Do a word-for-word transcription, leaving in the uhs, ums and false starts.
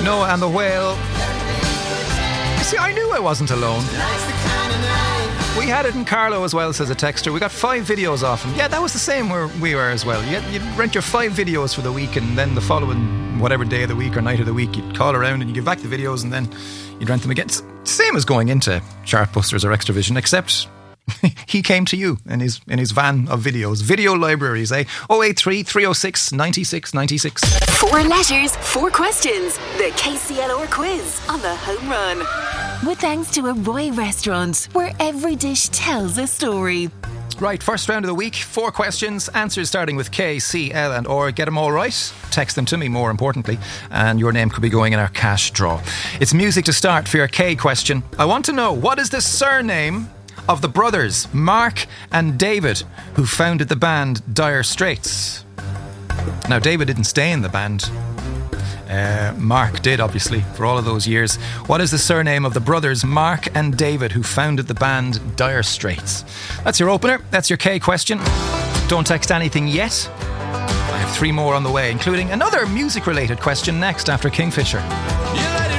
Noah and the Whale. You see, I knew I wasn't alone. We had it in Carlo as well, says a texter. We got five videos off him. Yeah, that was the same where we were as well. You'd, you'd rent your five videos for the week, and then the following whatever day of the week or night of the week, you'd call around and you give back the videos, and then you'd rent them again. It's same as going into Chartbusters or Extravision, except he came to you in his in his van of videos. Video libraries, eh? oh eight three, three oh six, nine six nine six. Four letters, four questions. The K C L R quiz on the Home Run. With thanks to a Roy restaurant, where every dish tells a story. Right, first round of the week, four questions, answers starting with K, C, L and or. Get them all right, text them to me more importantly, and your name could be going in our cash draw. It's music to start for your K question. I want to know, what is the surname of the brothers Mark and David who founded the band Dire Straits? Now, David didn't stay in the band. Uh, Mark did, obviously, for all of those years. What is the surname of the brothers Mark and David who founded the band Dire Straits? That's your opener. That's your K question. Don't text anything yet. I have three more on the way, including another music-related question next after Kingfisher. Yeah.